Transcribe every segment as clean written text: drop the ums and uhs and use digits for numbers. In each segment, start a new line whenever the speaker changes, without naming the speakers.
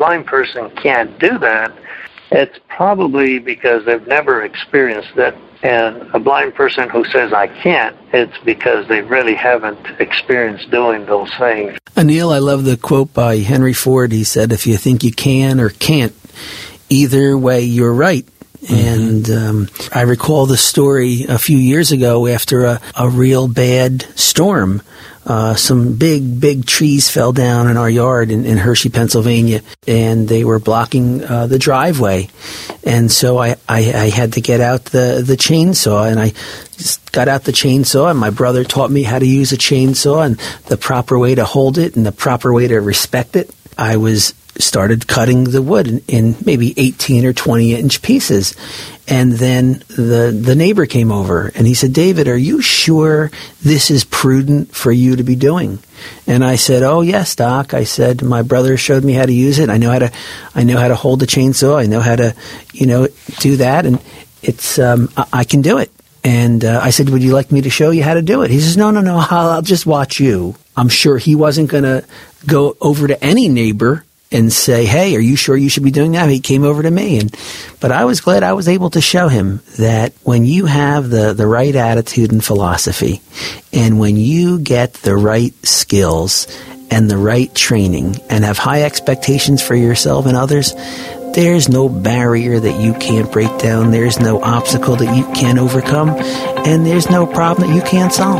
blind person can't do that, it's probably because they've never experienced it. And a blind person who says, I can't, it's because they really haven't experienced doing those things.
Anil, I love the quote by Henry Ford. He said, if you think you can or can't, either way, you're right. And I recall the story a few years ago after a real bad storm. Some big trees fell down in our yard in Hershey, Pennsylvania, and they were blocking the driveway. And so I had to get out the chainsaw, and I just got out the chainsaw, and my brother taught me how to use a chainsaw and the proper way to hold it and the proper way to respect it. I started cutting the wood in maybe 18 or 20-inch pieces. And then the neighbor came over, and he said, David, are you sure this is prudent for you to be doing? And I said, oh, yes, Doc. I said, my brother showed me how to use it. I know how to hold the chainsaw. I know how to, do that. And it's, I can do it. And I said, would you like me to show you how to do it? He says, no, I'll just watch you. I'm sure he wasn't going to go over to any neighbor and say, hey, are you sure you should be doing that? He came over to me. But I was glad I was able to show him that when you have the right attitude and philosophy, and when you get the right skills and the right training and have high expectations for yourself and others, there's no barrier that you can't break down. There's no obstacle that you can't overcome. And there's no problem that you can't solve.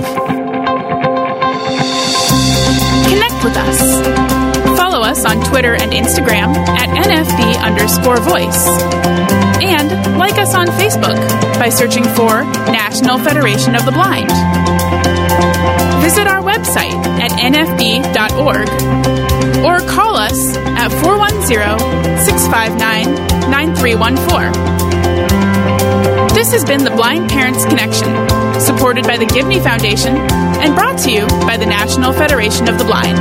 Connect with us. Follow us on Twitter and Instagram at NFB_voice. And like us on Facebook by searching for National Federation of the Blind. Visit our website at nfb.org or call us at 410-659-9314. This has been the Blind Parents Connection, supported by the Give Me Foundation and brought to you by the National Federation of the Blind.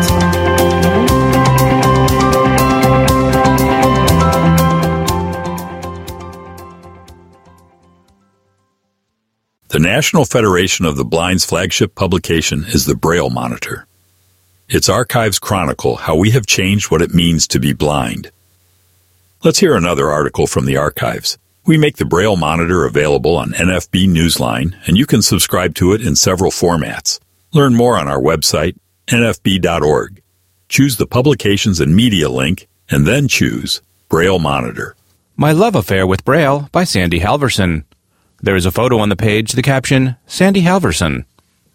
The National Federation of the Blind's flagship publication is the Braille Monitor. Its archives chronicle how we have changed what it means to be blind. Let's hear another article from the archives. We make the Braille Monitor available on NFB Newsline, and you can subscribe to it in several formats. Learn more on our website, nfb.org. Choose the Publications and Media link, and then choose Braille Monitor.
My Love Affair with Braille by Sandy Halverson. There is a photo on the page, the caption, Sandy Halverson.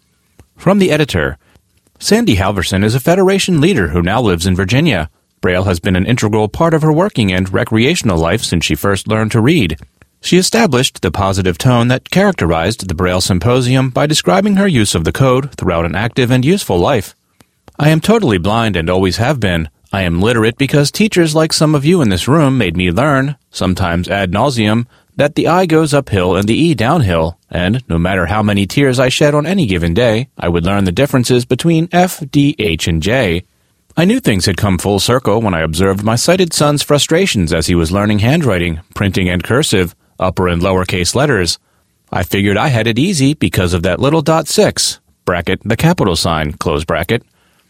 From the editor, Sandy Halverson is a Federation leader who now lives in Virginia. Braille has been an integral part of her working and recreational life since she first learned to read. She established the positive tone that characterized the Braille Symposium by describing her use of the code throughout an active and useful life. I am totally blind and always have been. I am literate because teachers like some of you in this room made me learn, sometimes ad nauseum, that the I goes uphill and the E downhill, and no matter how many tears I shed on any given day, I would learn the differences between F, D, H, and J. I knew things had come full circle when I observed my sighted son's frustrations as he was learning handwriting, printing, and cursive, upper and lowercase letters. I figured I had it easy because of that little .6, bracket, the capital sign, close bracket.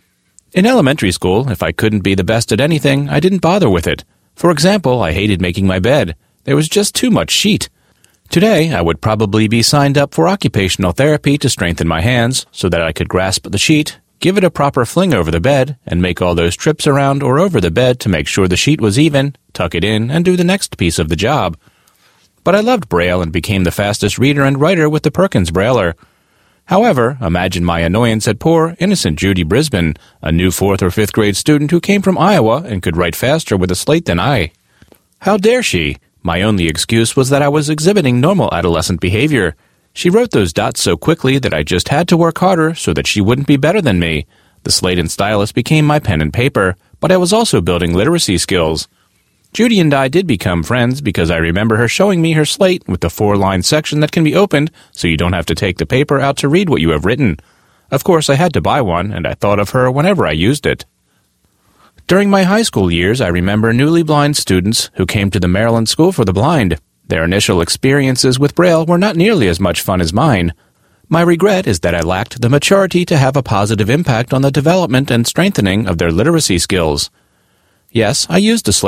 In elementary school, if I couldn't be the best at anything, I didn't bother with it. For example, I hated making my bed. There was just too much sheet. Today, I would probably be signed up for occupational therapy to strengthen my hands so that I could grasp the sheet, give it a proper fling over the bed, and make all those trips around or over the bed to make sure the sheet was even, tuck it in, and do the next piece of the job. But I loved Braille and became the fastest reader and writer with the Perkins Brailler. However, imagine my annoyance at poor, innocent Judy Brisbane, a new 4th or 5th grade student who came from Iowa and could write faster with a slate than I. How dare she? My only excuse was that I was exhibiting normal adolescent behavior. She wrote those dots so quickly that I just had to work harder so that she wouldn't be better than me. The slate and stylus became my pen and paper, but I was also building literacy skills. Judy and I did become friends because I remember her showing me her slate with the 4-line section that can be opened so you don't have to take the paper out to read what you have written. Of course, I had to buy one, and I thought of her whenever I used it. During my high school years, I remember newly blind students who came to the Maryland School for the Blind. Their initial experiences with Braille were not nearly as much fun as mine. My regret is that I lacked the maturity to have a positive impact on the development and strengthening of their literacy skills. Yes, I used a slate